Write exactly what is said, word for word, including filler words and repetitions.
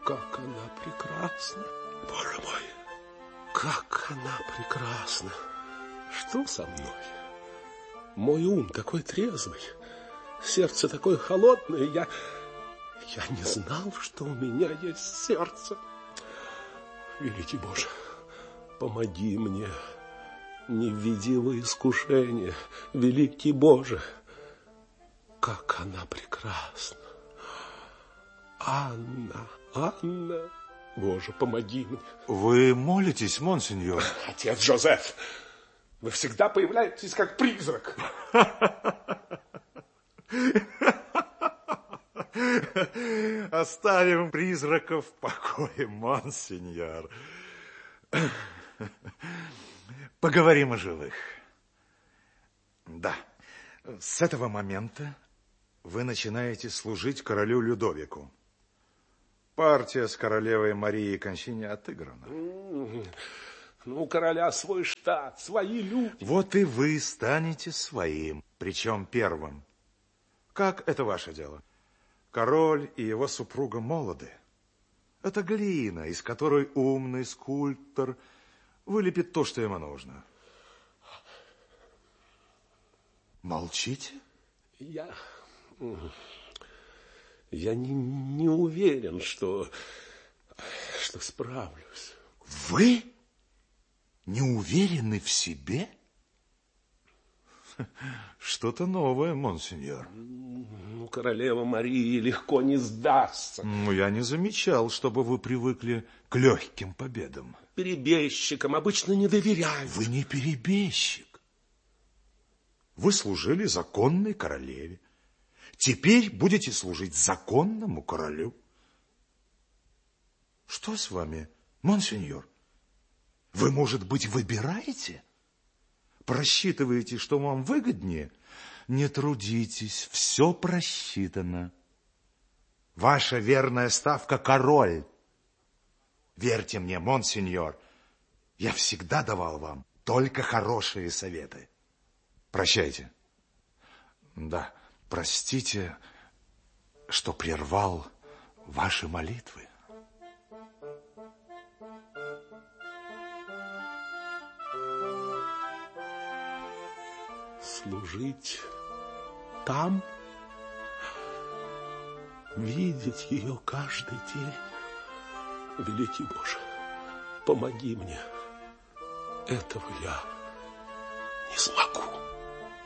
как она прекрасна! Боже мой, как она прекрасна! Что со мной? Мой ум такой трезвый, сердце такое холодное. Я, я не знал, что у меня есть сердце. Великий Боже, помоги мне, не введи во искушение. Великий Боже, как она прекрасна! Анна, Анна, Боже, помоги мне. Вы молитесь, монсеньор? Отец Жозеф, вы всегда появляетесь как призрак. Оставим призраков в покое, монсеньор. Поговорим о живых. Да, с этого момента вы начинаете служить королю Людовику. Партия с королевой Марией Кончини отыграна. Ну, у короля свой штат, свои люди. Вот и вы станете своим, причем первым. Как это ваше дело? Король и его супруга молоды. Это глина, из которой умный скульптор вылепит то, что ему нужно. Молчите? Я... Я не, не уверен, что, что справлюсь. Вы не уверены в себе? Что-то новое, монсеньор. Ну, королева Мария легко не сдастся. Ну, я не замечал, чтобы вы привыкли к легким победам. Перебежчикам обычно не доверяют. Вы не перебежчик. Вы служили законной королеве. Теперь будете служить законному королю. Что с вами, монсеньор? Вы, может быть, выбираете? Просчитываете, что вам выгоднее? Не трудитесь, все просчитано. Ваша верная ставка – король. Верьте мне, монсеньор, я всегда давал вам только хорошие советы. Прощайте. Да, простите, что прервал ваши молитвы. Служить там, видеть ее каждый день. Великий Боже, помоги мне. Этого я не смогу.